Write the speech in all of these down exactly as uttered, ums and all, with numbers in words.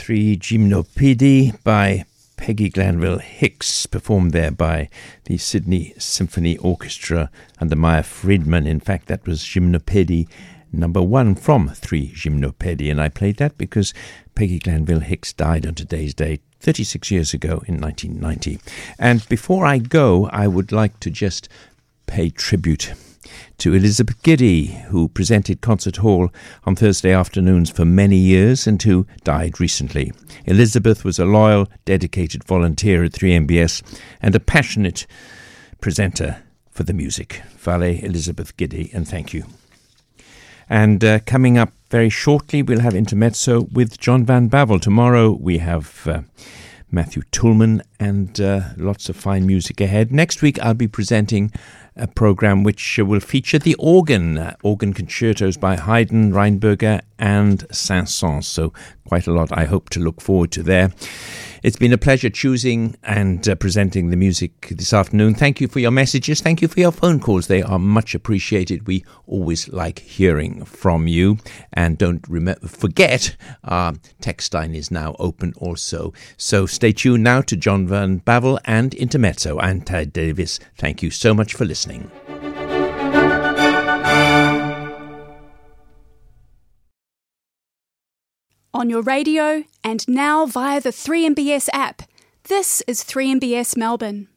Three Gymnopédies by Peggy Glanville Hicks, performed there by the Sydney Symphony Orchestra under Maya Friedman. In fact, that was Gymnopédie number one from Three Gymnopédies, and I played that because Peggy Glanville Hicks died on today's date thirty-six years ago in nineteen ninety. And before I go, I would like to just pay tribute to Elizabeth Giddy, who presented Concert Hall on Thursday afternoons for many years and who died recently. Elizabeth was a loyal, dedicated volunteer at three M B S and a passionate presenter for the music. Vale Elizabeth Giddy, and thank you. And uh, coming up very shortly, we'll have Intermezzo with John Van Bavel. Tomorrow we have uh, Matthew Tullman and uh, lots of fine music ahead. Next week I'll be presenting a program which will feature the organ, uh, organ concertos by Haydn, Reinberger and Saint-Saëns. So quite a lot I hope to look forward to there. It's been a pleasure choosing and uh, presenting the music this afternoon. Thank you for your messages. Thank you for your phone calls. They are much appreciated. We always like hearing from you. And don't rem- forget, our text line is now open also. So stay tuned now to John Van Bavel and Intermezzo. I'm Ted Davis. Thank you so much for listening. On your radio and now via the three M B S app. This is three M B S Melbourne.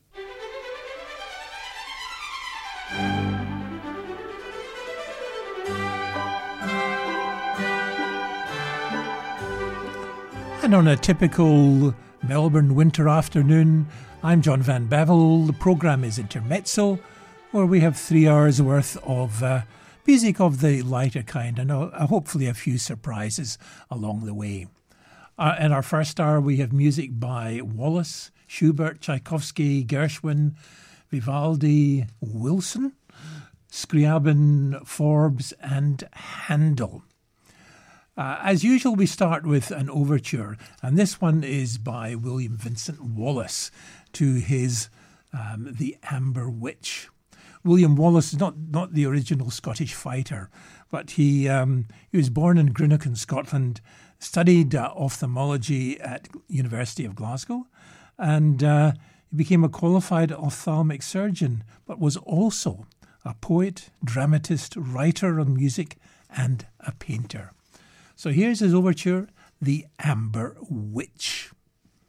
And on a typical Melbourne winter afternoon, I'm John Van Bavel. The programme is Intermezzo, where we have three hours worth of uh, music of the lighter kind and uh, hopefully a few surprises along the way. Uh, in our first hour, we have music by Wallace, Schubert, Tchaikovsky, Gershwin, Vivaldi, Wilson, Scriabin, Forbes and Handel. Uh, as usual, we start with an overture, and this one is by William Vincent Wallace to his um, The Amber Witch. William Wallace is not, not the original Scottish fighter, but he um, he was born in Greenock in Scotland, studied uh, ophthalmology at University of Glasgow, and uh, he became a qualified ophthalmic surgeon, but was also a poet, dramatist, writer on music, and a painter. So here's his overture, The Amber Witch.